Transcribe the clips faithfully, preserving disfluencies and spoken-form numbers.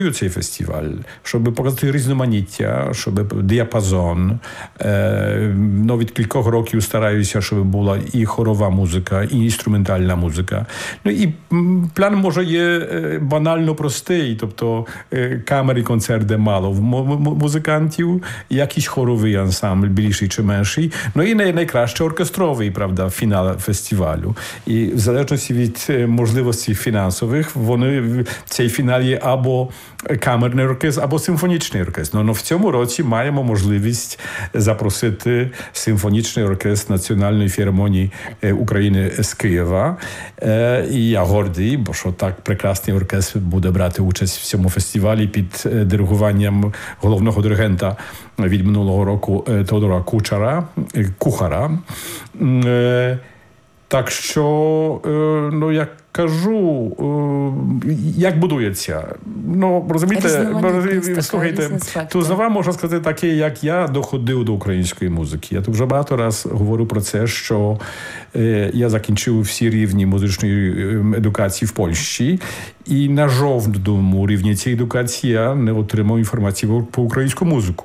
цей фестиваль, щоб показати різноманіття, щоб діапазон. Е, ну, від кількох років стараюся, щоб була і хорова музика, і інструментальна музика. Ну, і план, може, є банально простий, тобто камери, концерти мало в музикантів, якийсь хоровий ансамбль, більший чи менший, ну і найкраще оркестровий, правда, фінал фестивалю. І в залежності від можливостей фінансових, вони, цей фінал є або камерний оркестр, або симфонічний оркестр. Ну, ну, в цьому році маємо можливість запросити симфонічний оркестр Національної філармонії України з Києва. Е, і я гордий, бо що так прекрасний оркестр буде брати участь в цьому фестивалі під диригуванням головного диригента від минулого року Теодора Кучара, Кухара. Е, так що, е, ну, як кажу, як будується. Ну, розумієте, слухайте, то знову можна сказати таке, як я доходив до української музики. Я тут вже багато раз говорю про це, що е, я закінчив всі рівні музичної едукації в Польщі, і на жодному рівні цієї едукації я не отримав інформації про українську музику.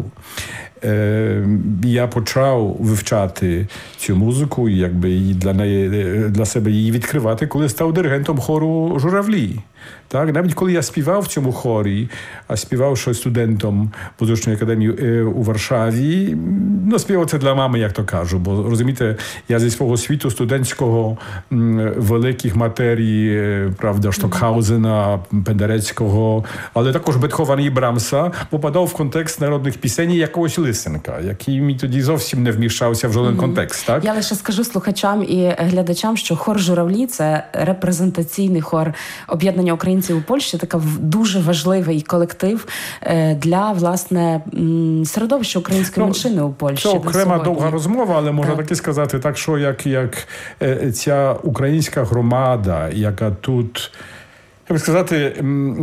Е, я почав вивчати цю музику, і якби і для неї, для себе її відкривати, коли став диригентом хору «Журавлі». Так, навіть коли я співав в цьому хорі, а співав щось студентом музичної академії е, у Варшаві, ну, співав це для мами, як то кажу, бо, розумієте, я зі свого світу студентського м, великих матерій, е, правда, Штокхаузена, Пендерецького, але також Бетховена і Брамса, попадав в контекст народних пісень якогось Лисенка, який мені тоді зовсім не вміщався в жоден mm-hmm. контекст. Так? Я лише скажу слухачам і глядачам, що хор «Журавлі» – це репрезентаційний хор об'єднання українців у Польщі, така дуже важливий колектив для, власне, середовища української ну, меншини у Польщі. Це окрема довга розмова, але можна так. таки сказати так, що як, як ця українська громада, яка тут, я би сказати,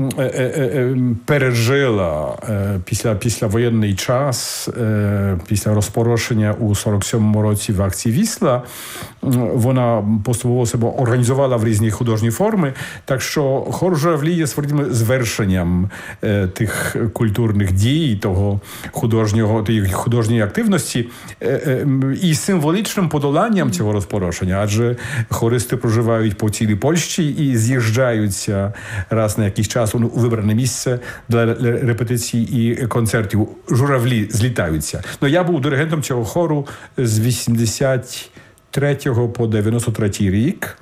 пережила після, післявоєнний час, після розпорошення у сорок сьомому році в акції «Вісла», вона поступово себе організувала в різні художні форми, так що хор «Журавлі» є своїм звершенням тих культурних дій, того художнього, тієї художньої активності і символічним подоланням цього розпорошення, адже хористи проживають по цілій Польщі і з'їжджаються раз на якийсь час у вибране місце для репетицій і концертів. Журавлі злітаються. Ну, я був диригентом цього хору з вісімдесят третього по дев'яносто третій рік.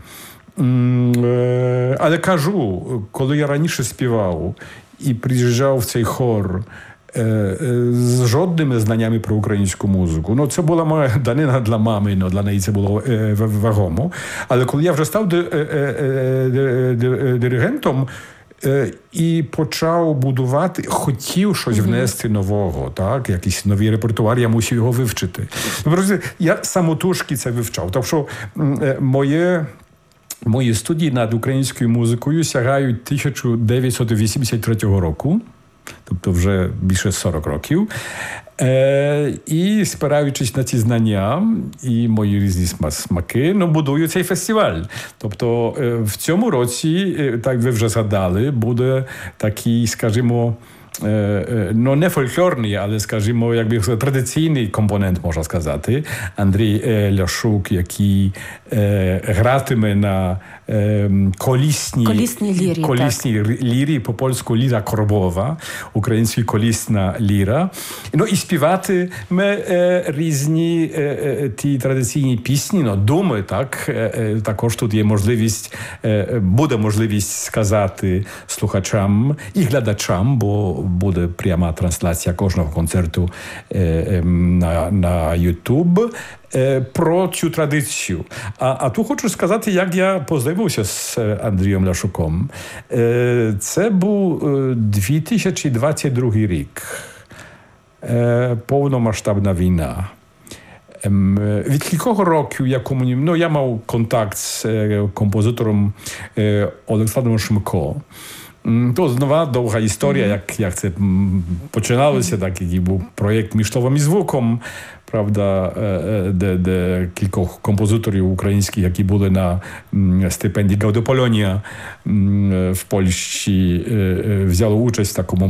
Але кажу, коли я раніше співав і приїжджав в цей хор з жодними знаннями про українську музику. Ну, це була моя данина для мами, ну, для неї це було е, вагомо. Але коли я вже став ди, е, е, е, диригентом е, і почав будувати, хотів щось mm-hmm. внести нового, так, якийсь новий репертуар, я мусив його вивчити. Я самотужки це вивчав. Тобто, що е, моє Мої студії над українською музикою сягають тисяча дев'ятсот вісімдесят третього року. Тобто вже більше сорок років. Е, і спираючись на ці знання і мої різні смаки, ну, будую цей фестиваль. Тобто е, в цьому році, е, так ви вже згадали, буде такий, скажімо, ну, не фольклорний, але, скажімо, якби традиційний компонент, можна сказати. Андрій Ляшук, який е, гратиме на е, колісній колісній лірі, колісній лірі, по-польську ліра корбова, українською колісна ліра. Ну, і співатиме е, різні е, ті традиційні пісні, ну, думи, так. Е, також тут є можливість, е, буде можливість сказати слухачам і глядачам, бо буде пряма трансляція кожного концерту е, е, на, на YouTube, е, про цю традицію. А, а тут хочу сказати, як я познайомився з Андрієм Ляшуком. Е, це був дві тисячі двадцять другий рік. Е, повномасштабна війна. Е, від кількох років я комунів... ну, я мав контакт з е, композитором е, Олександром Шимко. То знову довга історія, як, як це починалося, так, який був проєкт «Між словом і звуком». правда, де, де кількох композиторів українських, які були на стипендії Гаудопольонія в Польщі, взяло участь в такому